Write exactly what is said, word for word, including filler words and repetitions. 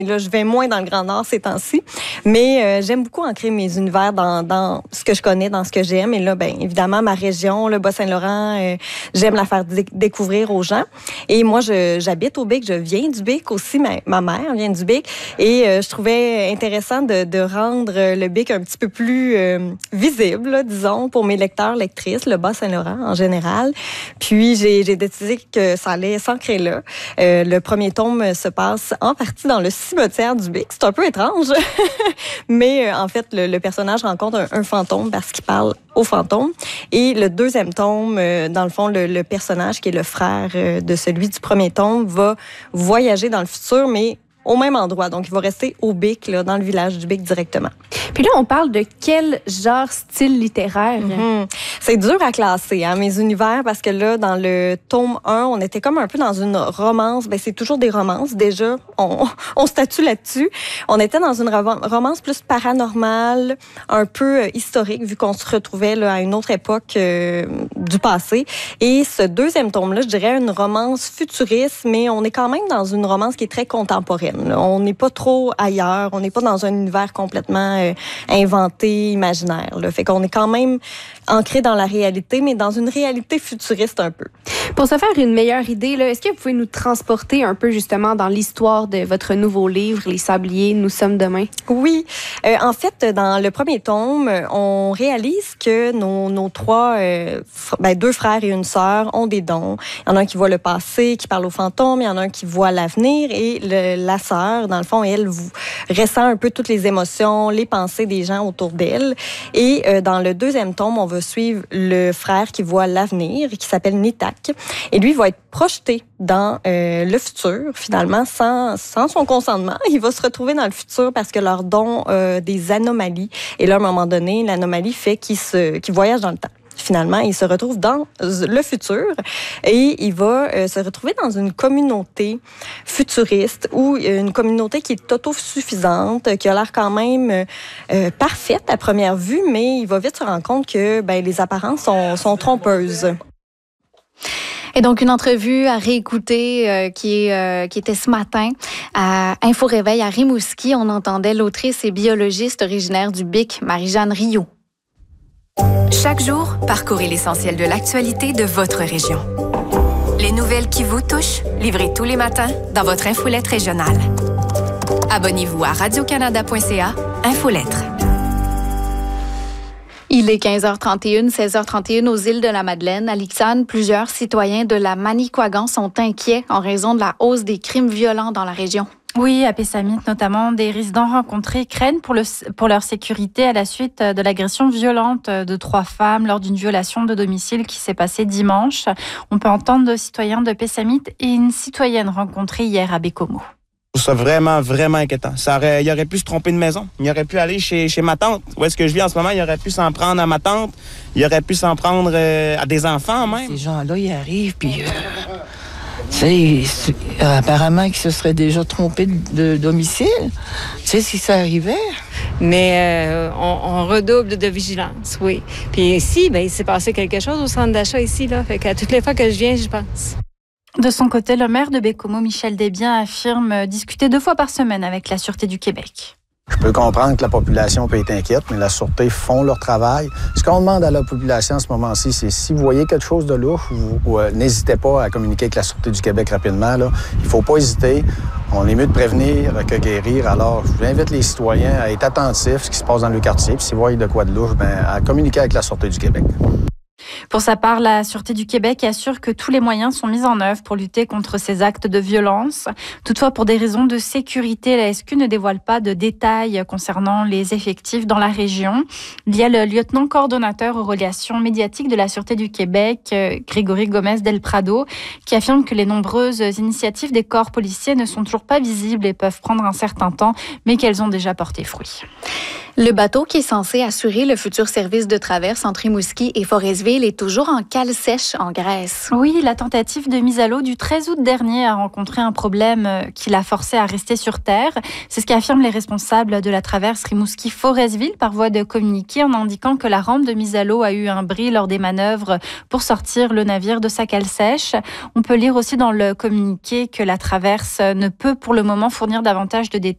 Là, je vais moins dans le Grand Nord ces temps-ci, mais euh, j'aime beaucoup ancrer mes univers dans, dans ce que je connais, dans ce que j'aime. Et là, bien évidemment, ma région, le Bas-Saint-Laurent, euh, j'aime la faire dé- découvrir aux gens. Et moi, je, j'habite au Bic, je viens du Bic aussi, ma, ma mère vient du Bic. Et euh, je trouvais intéressant de, de rendre le Bic un petit peu plus euh, visible, là, disons, pour mes lecteurs, lectrices, le Bas-Saint-Laurent en général. Puis, j'ai, j'ai décidé que ça allait s'ancrer là. Euh, le premier tome se passe en partie dans le cimetière du Bic. C'est un peu étrange, mais euh, en fait, le, le personnage rencontre un, un fantôme parce qu'il parle au fantôme. Et le deuxième tome, euh, dans le fond, le, le personnage qui est le frère euh, de celui du premier tome va voyager dans le futur, mais au même endroit. Donc, il va rester au Bic, là, dans le village du Bic directement. Puis là, on parle de quel genre, style littéraire? Mm-hmm. C'est dur à classer, hein, mes univers, parce que là, dans le tome un, on était comme un peu dans une romance. Ben, c'est toujours des romances. Déjà, on, on statue là-dessus. On était dans une romance plus paranormale, un peu euh, historique, vu qu'on se retrouvait là, à une autre époque euh, du passé. Et ce deuxième tome-là, je dirais une romance futuriste, mais on est quand même dans une romance qui est très contemporaine. Là. On n'est pas trop ailleurs. On n'est pas dans un univers complètement euh, inventé, imaginaire. Là. Fait qu'on est quand même ancré dans la réalité, mais dans une réalité futuriste un peu. Pour se faire une meilleure idée, là, est-ce que vous pouvez nous transporter un peu justement dans l'histoire de votre nouveau livre, Les Sabliers, Nous sommes demain? Oui. Euh, en fait, dans le premier tome, on réalise que nos, nos trois, euh, ben, deux frères et une sœur ont des dons. Il y en a un qui voit le passé, qui parle aux fantômes. Il y en a un qui voit l'avenir. Et le, la sœur, dans le fond, elle vous ressent un peu toutes les émotions, les pensées des gens autour d'elle. Et euh, dans le deuxième tome, on va suivre le frère qui voit l'avenir, qui s'appelle Nitak. Et lui va être projeté dans euh, le futur, finalement, sans, sans son consentement. Il va se retrouver dans le futur parce que leur don euh, des anomalies. Et là, à un moment donné, l'anomalie fait qu'il se, qu'il voyage dans le temps. Finalement, il se retrouve dans le futur et il va euh, se retrouver dans une communauté futuriste ou une communauté qui est autosuffisante, qui a l'air quand même euh, parfaite à première vue, mais il va vite se rendre compte que ben, les apparences sont, sont trompeuses. Et donc, une entrevue à réécouter euh, qui, est, euh, qui était ce matin à Info Réveil à Rimouski. On entendait l'autrice et biologiste originaire du Bic, Marie-Jeanne Rioux. Chaque jour, parcourez l'essentiel de l'actualité de votre région. Les nouvelles qui vous touchent, livrées tous les matins dans votre infolette régionale. Abonnez-vous à radio canada point c a, Infolettre. Il est quinze heures trente et une, seize heures trente et une aux îles de la Madeleine. À Lixane, plusieurs citoyens de la Manicouagan sont inquiets en raison de la hausse des crimes violents dans la région. Oui, à Pessamit notamment, des résidents rencontrés craignent pour, le, pour leur sécurité à la suite de l'agression violente de trois femmes lors d'une violation de domicile qui s'est passée dimanche. On peut entendre deux citoyens de Pessamit et une citoyenne rencontrée hier à Bécomo. C'est vraiment, vraiment inquiétant. Ça aurait, il aurait pu se tromper de maison. Il aurait pu aller chez, chez ma tante. Où est-ce que je vis en ce moment? Il aurait pu s'en prendre à ma tante. Il aurait pu s'en prendre euh, à des enfants même. Ces gens-là, ils arrivent, puis... Euh... Tu sais, euh, apparemment qu'ils se seraient déjà trompés de, de domicile. Tu sais, si ça arrivait. Mais euh, on, on redouble de vigilance, oui. Puis ici, ben, il s'est passé quelque chose au centre d'achat ici, là. Fait qu'à toutes les fois que je viens, je pense. De son côté, le maire de Bécomo, Michel Desbiens, affirme discuter deux fois par semaine avec la Sûreté du Québec. Je peux comprendre que la population peut être inquiète, mais la Sûreté font leur travail. Ce qu'on demande à la population en ce moment-ci, c'est si vous voyez quelque chose de louche, vous, ou, euh, n'hésitez pas à communiquer avec la Sûreté du Québec rapidement. Là. Il ne faut pas hésiter. On est mieux de prévenir que guérir. Alors, je vous invite les citoyens à être attentifs à ce qui se passe dans le quartier. Puis si vous voyez de quoi de louche, ben, à communiquer avec la Sûreté du Québec. Pour sa part, la Sûreté du Québec assure que tous les moyens sont mis en œuvre pour lutter contre ces actes de violence. Toutefois, pour des raisons de sécurité, la S Q ne dévoile pas de détails concernant les effectifs dans la région. Il y a le lieutenant coordonnateur aux relations médiatiques de la Sûreté du Québec, Grégory Gomez del Prado, qui affirme que les nombreuses initiatives des corps policiers ne sont toujours pas visibles et peuvent prendre un certain temps, mais qu'elles ont déjà porté fruit. Le bateau qui est censé assurer le futur service de traverse entre Rimouski et Forestville est toujours en cale sèche en Grèce. Oui, la tentative de mise à l'eau du treize août dernier a rencontré un problème qui l'a forcé à rester sur terre. C'est ce qu'affirment les responsables de la traverse Rimouski-Forestville par voie de communiqué en indiquant que la rampe de mise à l'eau a eu un bris lors des manœuvres pour sortir le navire de sa cale sèche. On peut lire aussi dans le communiqué que la traverse ne peut pour le moment fournir davantage de détails